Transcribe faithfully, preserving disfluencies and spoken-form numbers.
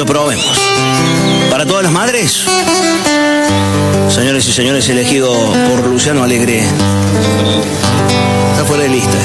lo probemos. Para todas las madres, señores y señores, elegido por Luciano Alegre. Está fuera de lista.